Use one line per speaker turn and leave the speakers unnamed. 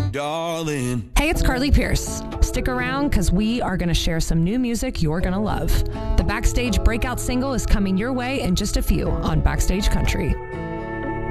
darling.
Hey, it's Carly Pierce. Stick around because we are going to share some new music you're going to love. The Backstage breakout single is coming your way in just a few on Backstage Country.